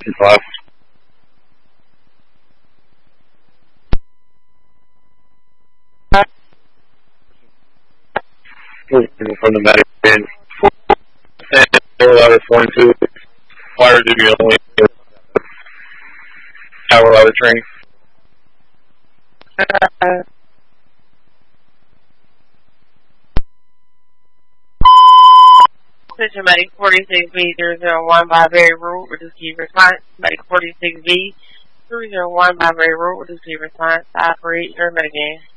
Plus. From the medic in ladder 42, fire duty only, tower ladder training. Attention Medic 46B301 by Berry Road, reduce key response. Medic 46B301 by Berry Road, reduce key response. Operate your medic game.